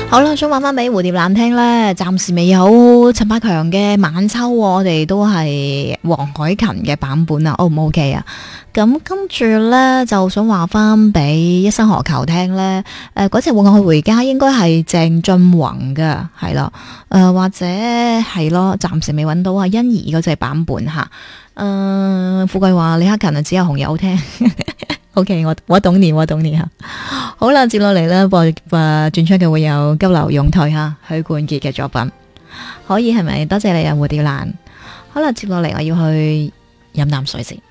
好啦，想玩翻俾蝴蝶蘭聽呢，暫時未有陳百強嘅晚秋，我哋都係黃凱芹嘅版本啊，O 唔 OK 啊？咁跟住呢，就想話翻俾一生何求聽呢。嗰隻換我去回家應該係鄭俊弘嘅，係咯，或者係咯，暫時未揾到啊欣宜嗰隻版本吓。富貴話李克勤啊，只有紅日好聽。OK， 我懂你，我懂你吓。好啦，接落嚟咧播轉出嘅會有急流勇退吓，許冠傑嘅作品，可以係咪？多謝你啊，蝴蝶蘭。好啦，接落嚟我要去飲啖水先。